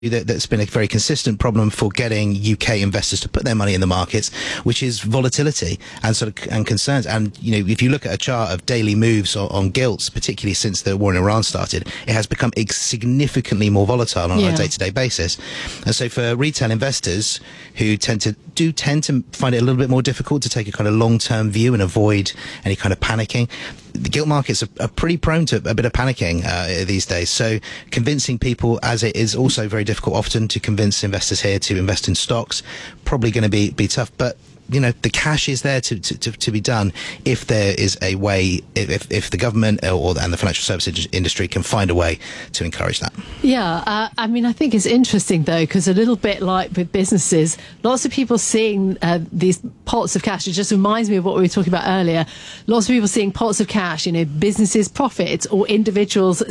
that's been a very consistent problem for getting UK investors to put their money in the markets, which is volatility and and concerns. And, if you look at a chart of daily moves on gilts, particularly since the war in Iran started, it has become significantly more volatile on a day-to-day basis. And so for retail investors who tend to find it a little bit more difficult to take a kind of long-term view and avoid any kind of panicking, the gilt markets are pretty prone to a bit of panicking these days. So convincing people, as it is also very difficult often to convince investors here to invest in stocks, probably going to be tough. But the cash is there to be done if there is a way, if the government and the financial services industry can find a way to encourage that. Yeah, I think it's interesting though, because a little bit like with businesses, lots of people seeing these pots of cash. It just reminds me of what we were talking about earlier. Lots of people seeing pots of cash, businesses' profits or individuals'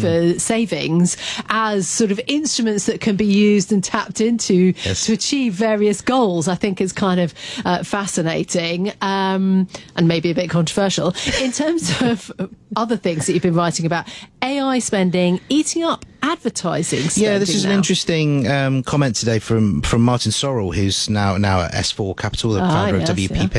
savings as sort of instruments that can be used and tapped into to achieve various goals. I think is kind of fascinating and maybe a bit controversial. In terms of other things that you've been writing about, AI spending eating up advertising spending. Yeah, this is an interesting comment today from Martin Sorrell, who's now at S4 Capital, the founder of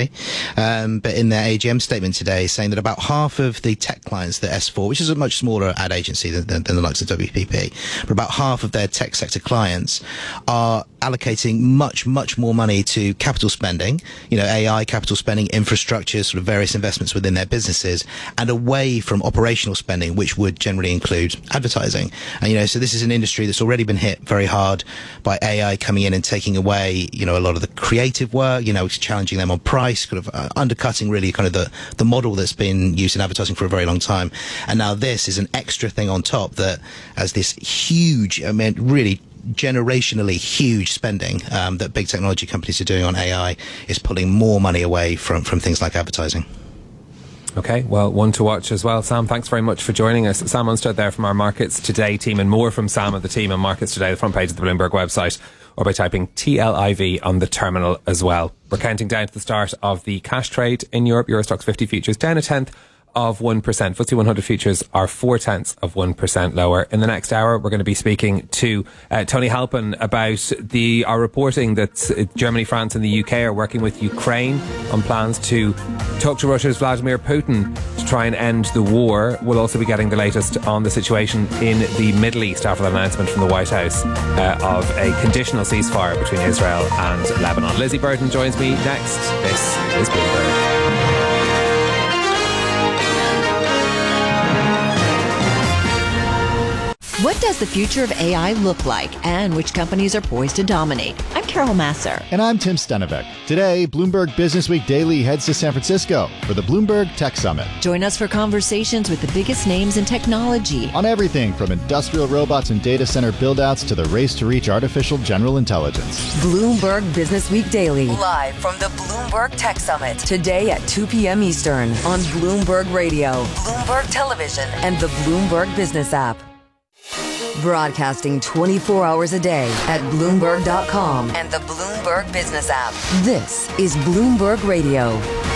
WPP. But in their AGM statement today, saying that about half of the tech clients that S4, which is a much smaller ad agency than the likes of WPP, but about half of their tech sector clients are allocating much more money to capital spending, AI capital spending, infrastructure, sort of various investments within their businesses, and away from operational spending, which would generally include advertising. And so this is an industry that's already been hit very hard by AI coming in and taking away, a lot of the creative work, challenging them on price, kind of undercutting really kind of the model that's been used in advertising for a very long time. And now this is an extra thing on top that, as this huge, really generationally huge spending that big technology companies are doing on AI is pulling more money away from things like advertising. Okay, well, one to watch as well. Sam, thanks very much for joining us. Sam Unstad there from our Markets Today team, and more from Sam and the team on Markets Today, the front page of the Bloomberg website, or by typing TLIV on the terminal as well. We're counting down to the start of the cash trade in Europe. Euro Stoxx 50 futures down 1/10 of 1%. FTSE 100 futures are 0.4% lower. In the next hour, we're going to be speaking to Tony Halpin about our reporting that Germany, France and the UK are working with Ukraine on plans to talk to Russia's Vladimir Putin to try and end the war. We'll also be getting the latest on the situation in the Middle East after the announcement from the White House of a conditional ceasefire between Israel and Lebanon. Lizzie Burton joins me next. This is Bloomberg. What does the future of AI look like, and which companies are poised to dominate? I'm Carol Masser. And I'm Tim Stenovec. Today, Bloomberg Businessweek Daily heads to San Francisco for the Bloomberg Tech Summit. Join us for conversations with the biggest names in technology. On everything from industrial robots and data center build-outs to the race to reach artificial general intelligence. Bloomberg Businessweek Daily. Live from the Bloomberg Tech Summit. Today at 2 p.m. Eastern on Bloomberg Radio, Bloomberg Television, and the Bloomberg Business app. Broadcasting 24 hours a day at Bloomberg.com and the Bloomberg Business app. This is Bloomberg Radio.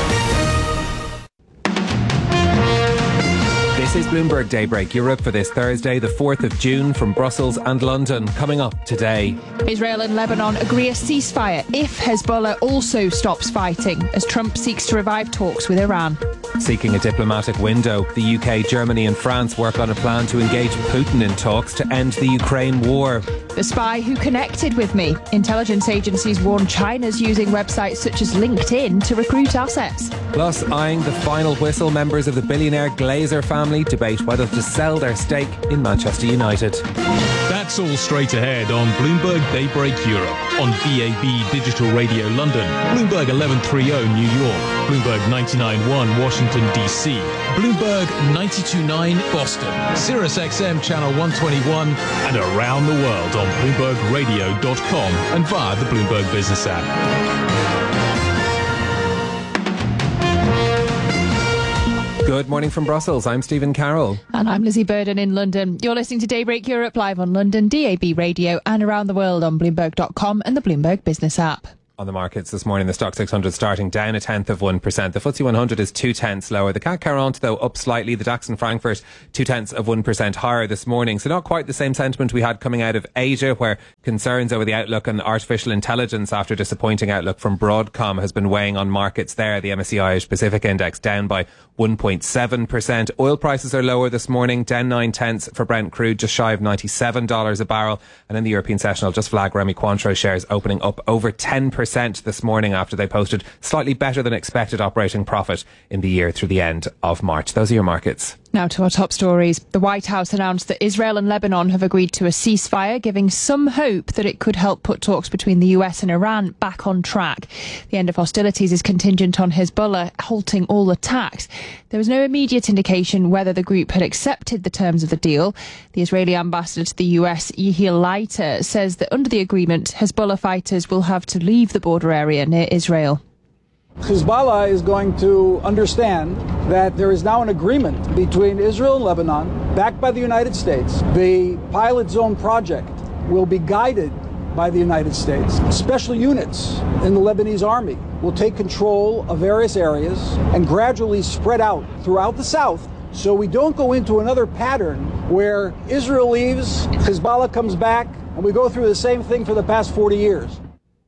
This is Bloomberg Daybreak Europe for this Thursday, the 4th of June, from Brussels and London. Coming up today, Israel and Lebanon agree a ceasefire if Hezbollah also stops fighting, as Trump seeks to revive talks with Iran. Seeking a diplomatic window, the UK, Germany and France work on a plan to engage Putin in talks to end the Ukraine war. The spy who connected with me. Intelligence agencies warn China's using websites such as LinkedIn to recruit assets. Plus, eyeing the final whistle, members of the billionaire Glazer family debate whether to sell their stake in Manchester United. That's all straight ahead on Bloomberg Daybreak Europe, on DAB Digital Radio London, Bloomberg 1130 New York, Bloomberg 99.1 Washington DC, Bloomberg 92.9 Boston, Sirius XM Channel 121, and around the world on BloombergRadio.com and via the Bloomberg Business app. Good morning from Brussels. I'm Stephen Carroll. And I'm Lizzie Burden in London. You're listening to Daybreak Europe live on London, DAB Radio, and around the world on Bloomberg.com and the Bloomberg Business app. On the markets this morning, the Stock 600 starting down 0.1%. The FTSE 100 is 0.2 lower. The CAC 40, though, up slightly. The DAX in Frankfurt 0.2% higher this morning. So not quite the same sentiment we had coming out of Asia, where concerns over the outlook on artificial intelligence after disappointing outlook from Broadcom has been weighing on markets there. The MSCI Asia Pacific Index down by 1.7%. Oil prices are lower this morning, down 0.9 for Brent crude, just shy of $97 a barrel. And in the European session, I'll just flag Remy Cointreau shares opening up over 10% this morning after they posted slightly better than expected operating profit in the year through the end of March. Those are your markets. Now to our top stories. The White House announced that Israel and Lebanon have agreed to a ceasefire, giving some hope that it could help put talks between the US and Iran back on track. The end of hostilities is contingent on Hezbollah halting all attacks. There was no immediate indication whether the group had accepted the terms of the deal. The Israeli ambassador to the US, Yehiel Leiter, says that under the agreement, Hezbollah fighters will have to leave the border area near Israel. Hezbollah is going to understand that there is now an agreement between Israel and Lebanon, backed by the United States. The pilot zone project will be guided by the United States. Special units in the Lebanese army will take control of various areas and gradually spread out throughout the south, so we don't go into another pattern where Israel leaves, Hezbollah comes back, and we go through the same thing for the past 40 years.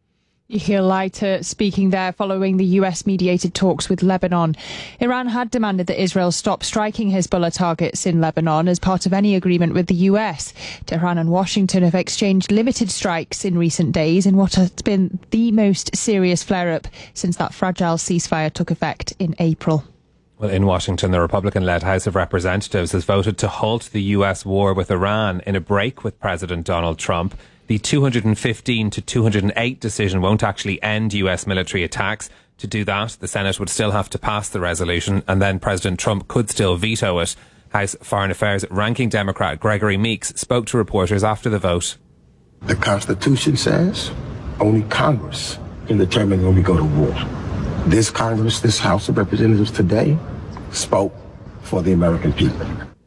Yehiel Leiter speaking there following the US-mediated talks with Lebanon. Iran had demanded that Israel stop striking Hezbollah targets in Lebanon as part of any agreement with the US. Tehran and Washington have exchanged limited strikes in recent days in what has been the most serious flare-up since that fragile ceasefire took effect in April. Well, in Washington, the Republican-led House of Representatives has voted to halt the US war with Iran in a break with President Donald Trump. The 215 to 208 decision won't actually end US military attacks. To do that, the Senate would still have to pass the resolution, and then President Trump could still veto it. House Foreign Affairs ranking Democrat Gregory Meeks spoke to reporters after the vote. The Constitution says only Congress can determine when we go to war. This Congress, this House of Representatives today, spoke for the American people.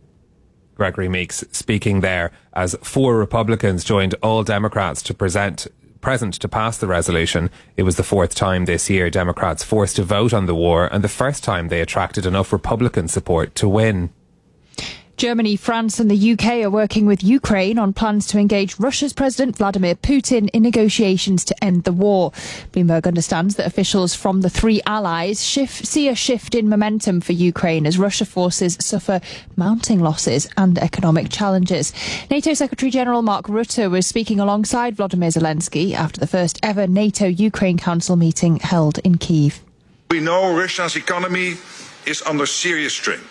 Gregory Meeks speaking there as 4 Republicans joined all Democrats to present to pass the resolution. It was the 4th time this year Democrats forced to vote on the war, and the first time they attracted enough Republican support to win. Germany, France and the UK are working with Ukraine on plans to engage Russia's President Vladimir Putin in negotiations to end the war. Bloomberg understands that officials from the 3 allies see a shift in momentum for Ukraine as Russia forces suffer mounting losses and economic challenges. NATO Secretary-General Mark Rutte was speaking alongside Volodymyr Zelensky after the first ever NATO-Ukraine Council meeting held in Kyiv. We know Russia's economy is under serious strain.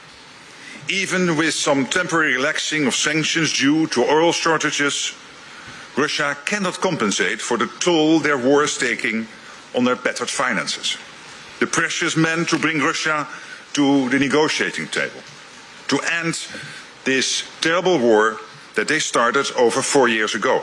Even with some temporary relaxing of sanctions due to oil shortages, Russia cannot compensate for the toll their war is taking on their battered finances. The pressure is meant to bring Russia to the negotiating table, to end this terrible war that they started over 4 years ago.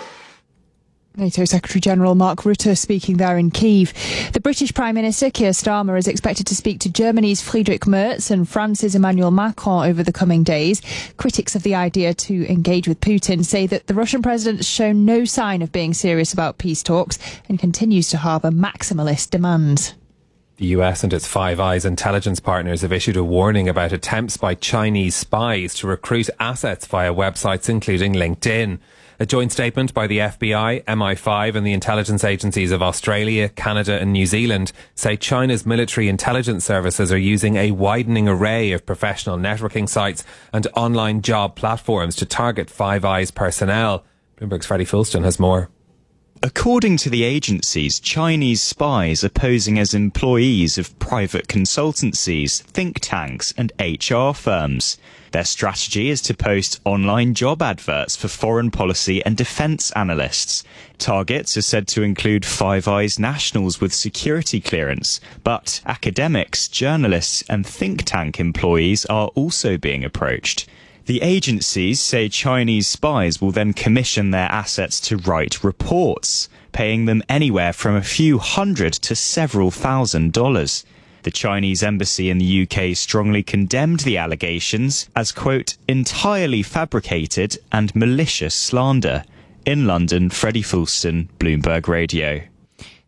NATO Secretary-General Mark Rutte speaking there in Kyiv. The British Prime Minister Keir Starmer is expected to speak to Germany's Friedrich Merz and France's Emmanuel Macron over the coming days. Critics of the idea to engage with Putin say that the Russian president has shown no sign of being serious about peace talks and continues to harbour maximalist demands. The US and its Five Eyes intelligence partners have issued a warning about attempts by Chinese spies to recruit assets via websites including LinkedIn. A joint statement by the FBI, MI5 and the intelligence agencies of Australia, Canada and New Zealand say China's military intelligence services are using a widening array of professional networking sites and online job platforms to target Five Eyes personnel. Bloomberg's Freddie Fulston has more. According to the agencies, Chinese spies are posing as employees of private consultancies, think tanks and HR firms. Their strategy is to post online job adverts for foreign policy and defence analysts. Targets are said to include Five Eyes nationals with security clearance, but academics, journalists and think tank employees are also being approached. The agencies say Chinese spies will then commission their assets to write reports, paying them anywhere from a few hundred to several $1,000s. The Chinese embassy in the UK strongly condemned the allegations as, quote, entirely fabricated and malicious slander. In London, Freddie Fulston, Bloomberg Radio. The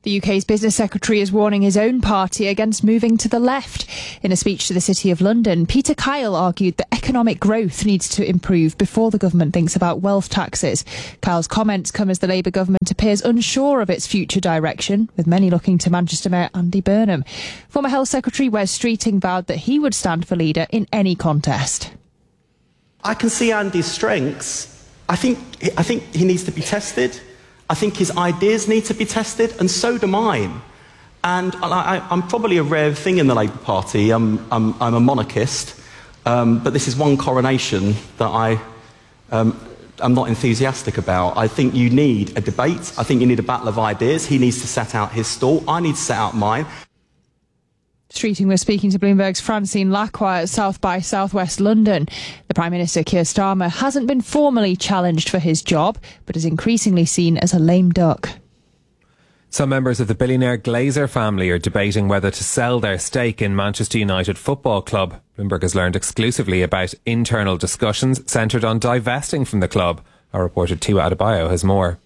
The UK's business secretary is warning his own party against moving to the left. In a speech to the City of London, Peter Kyle argued that economic growth needs to improve before the government thinks about wealth taxes. Kyle's comments come as the Labour government appears unsure of its future direction, with many looking to Manchester Mayor Andy Burnham. Former Health Secretary Wes Streeting vowed that he would stand for leader in any contest. I can see Andy's strengths. I think he needs to be tested. I think his ideas need to be tested, and so do mine. And I'm probably a rare thing in the Labour Party. I'm a monarchist, but this is one coronation that I'm not enthusiastic about. I think you need a debate. I think you need a battle of ideas. He needs to set out his stall. I need to set out mine. Streeting was speaking to Bloomberg's Francine Lacroix at South by Southwest London. The Prime Minister, Keir Starmer, hasn't been formally challenged for his job, but is increasingly seen as a lame duck. Some members of the billionaire Glazer family are debating whether to sell their stake in Manchester United Football Club. Bloomberg has learned exclusively about internal discussions centred on divesting from the club. Our reporter Tiwa Adebayo has more.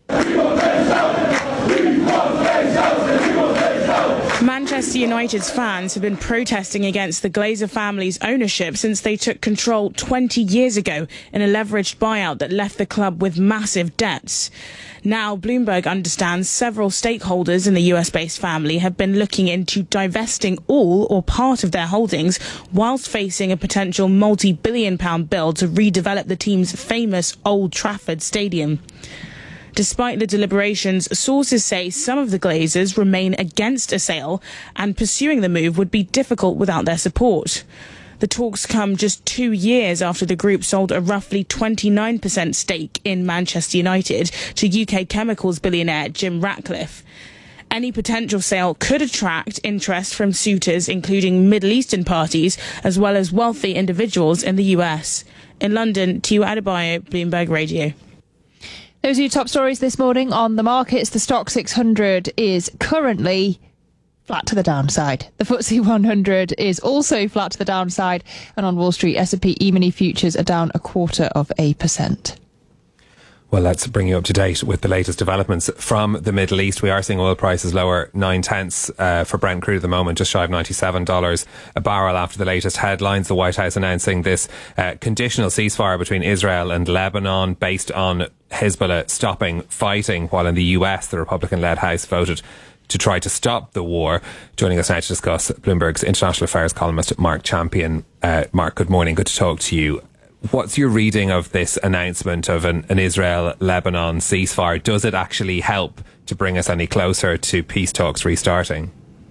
Manchester United's fans have been protesting against the Glazer family's ownership since they took control 20 years ago in a leveraged buyout that left the club with massive debts. Now, Bloomberg understands several stakeholders in the US-based family have been looking into divesting all or part of their holdings whilst facing a potential multi-billion-pound bill to redevelop the team's famous Old Trafford Stadium. Despite the deliberations, sources say some of the Glazers remain against a sale, and pursuing the move would be difficult without their support. The talks come just 2 years after the group sold a roughly 29% stake in Manchester United to UK chemicals billionaire Jim Ratcliffe. Any potential sale could attract interest from suitors, including Middle Eastern parties, as well as wealthy individuals in the US. In London, Tiwa Adebayo, Bloomberg Radio. Those are your top stories this morning on the markets. The Stock 600 is currently flat to the downside. The FTSE 100 is also flat to the downside. And on Wall Street, S&P E-mini futures are down 0.25%. Well, let's bring you up to date with the latest developments from the Middle East. We are seeing oil prices lower 0.9 for Brent crude at the moment, just shy of $97 a barrel after the latest headlines. The White House announcing this conditional ceasefire between Israel and Lebanon based on Hezbollah stopping fighting, while in the US, the Republican-led House voted to try to stop the war. Joining us now to discuss, Bloomberg's international affairs columnist Mark Champion. Mark, good morning. Good to talk to you. What's your reading of this announcement of an Israel-Lebanon ceasefire? Does it actually help to bring us any closer to peace talks restarting?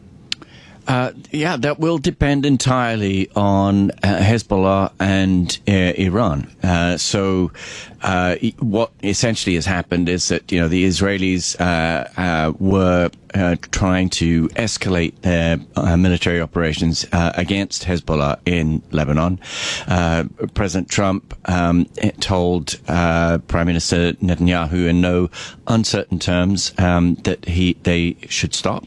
Yeah, that will depend entirely on Hezbollah and Iran. So what essentially has happened is that, the Israelis were trying to escalate their military operations against Hezbollah in Lebanon. President Trump told Prime Minister Netanyahu in no uncertain terms that they should stop.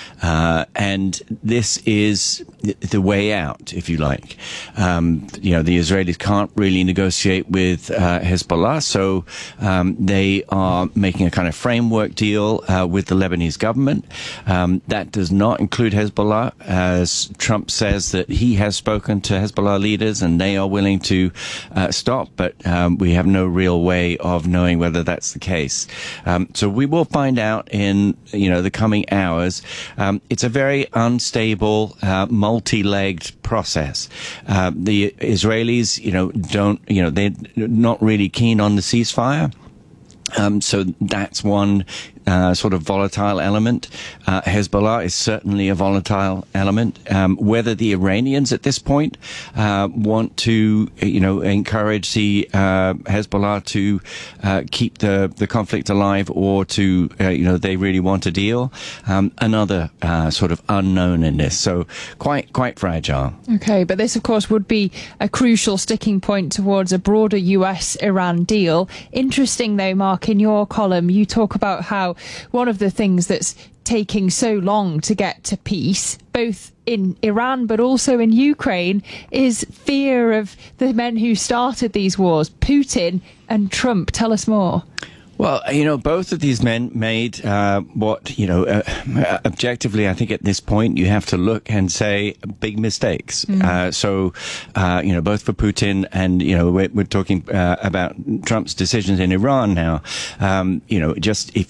And this is the way out, if you like. The Israelis can't really negotiate with Hezbollah, so they are making a kind of framework deal with the Lebanese government. That does not include Hezbollah, as Trump says that he has spoken to Hezbollah leaders and they are willing to stop, but we have no real way of knowing whether that's the case. So we will find out in the coming hours. It's a very unstable, multi-legged process. The Israelis, they're not really keen on the ceasefire. So that's one sort of volatile element. Hezbollah is certainly a volatile element. Whether the Iranians at this point want to, encourage the Hezbollah to keep the conflict alive, or to, they really want a deal, another sort of unknown in this. So quite fragile. Okay, but this, of course, would be a crucial sticking point towards a broader US-Iran deal. Interesting, though, Mark, in your column, you talk about how one of the things that's taking so long to get to peace, both in Iran but also in Ukraine, is fear of the men who started these wars, Putin and Trump. Tell us more. Well, both of these men made what, objectively, I think at this point you have to look and say big mistakes. So, both for Putin and, we're talking about Trump's decisions in Iran now. Just if